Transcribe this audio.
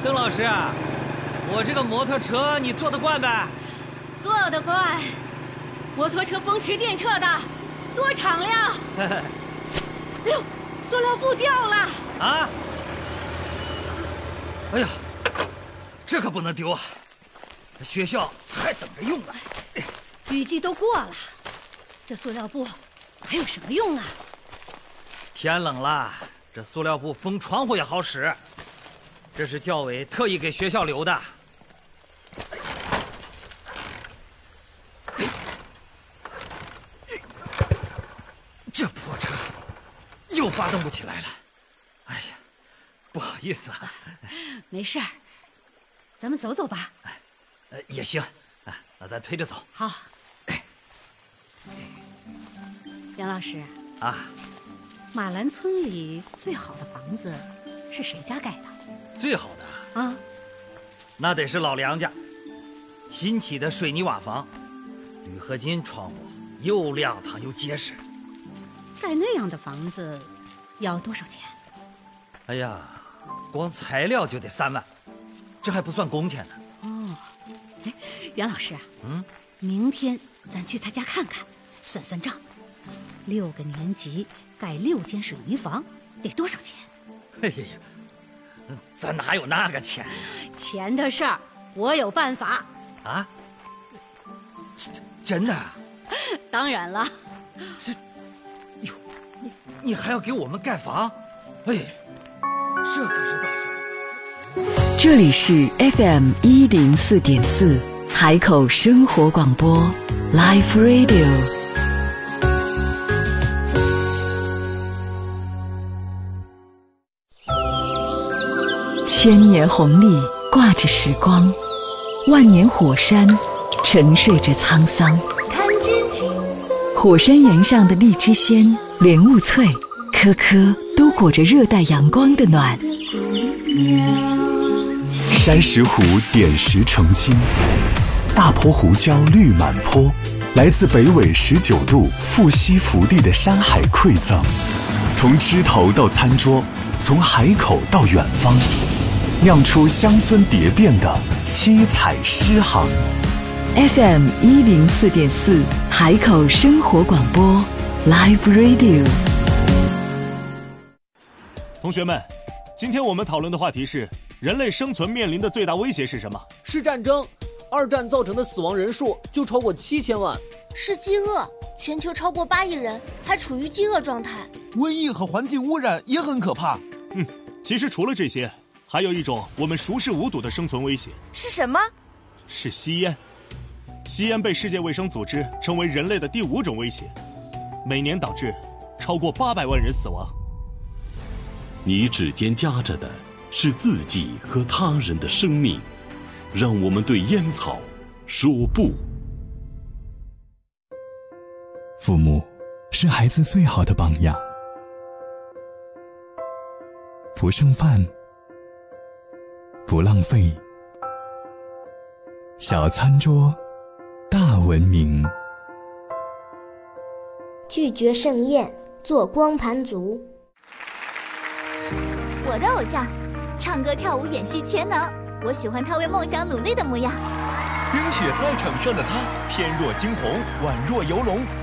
邓老师，我这个摩托车你坐得惯呗？ 坐得惯。摩托车风驰电掣的，多敞亮！哎呦，塑料布掉了！ 啊！哎呀，这可不能丢啊！学校还等着用呢。 雨季都过了，这塑料布还有什么用啊？ 天冷了，这塑料布封窗户也好使。这是教委特意给学校留的。这破车又发动不起来了，哎呀，不好意思啊。 没事儿，咱们走走吧。 也行，那咱推着走。 好。杨老师啊， 马兰村里最好的房子是谁家盖的？ 最好的啊，那得是老梁家，新起的水泥瓦房，铝合金窗户，又亮堂又结实。 盖那样的房子要多少钱？ 哎呀，光材料就得3万，这还不算工钱呢。 哦，哎，袁老师，明天咱去他家看看，算算账。6个年级盖6间水泥房得多少钱？ 哎呀，咱哪有那个钱？ 钱的事儿我有办法。 啊？真的？ 当然了。 哟，你还要给我们盖房？哎，这可是大事。 这里是 FM 104.4海口生活广播 Live Radio。千年红利挂着时光，万年火山沉睡着沧桑。火山岩上的荔枝鲜、莲雾脆，颗颗都裹着热带阳光的暖。 山石湖点石成金，大坡胡椒绿满坡，来自北纬19度富硒福地的山海馈赠，从枝头到餐桌，从海口到远方，酿出乡村蝶变的七彩诗行。 FM 104.4海口生活广播 Live Radio。 同学们，今天我们讨论的话题是人类生存面临的最大威胁是什么？ 是战争。2战造成的死亡人数就超过7000万。 是饥饿，全球超过8亿人还处于饥饿状态。 瘟疫和环境污染也很可怕。 其实除了这些，还有一种我们熟视无睹的生存威胁。 是什么？ 是吸烟。吸烟被世界卫生组织称为人类的第5种威胁，每年导致超过800万人死亡。 你指尖夹着的是自己和他人的生命，让我们对烟草说不。 父母是孩子最好的榜样，不剩饭，不浪费，小餐桌大文明。 拒绝盛宴，做光盘族。 我的偶像，唱歌跳舞演戏全能，我喜欢他为梦想努力的模样。 冰雪赛场上的他，翩若惊鸿，宛若游龙，